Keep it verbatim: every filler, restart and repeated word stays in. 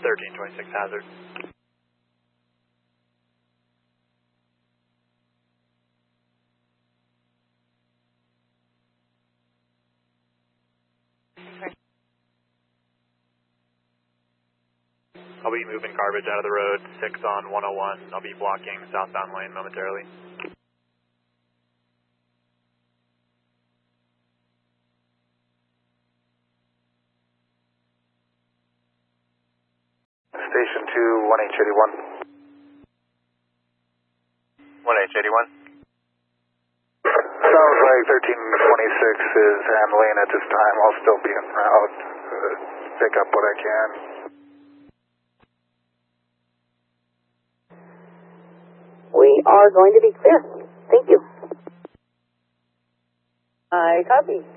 thirteen twenty-six hazard. I'll be moving garbage out of the road, six on one oh one. I'll be blocking southbound lane momentarily. Station two, one H eighty-one. one H eighty-one. Sounds like thirteen twenty-six is handling at this time. I'll still be en route. Uh, pick up what I can. We are going to be clear. Thank you. I copy.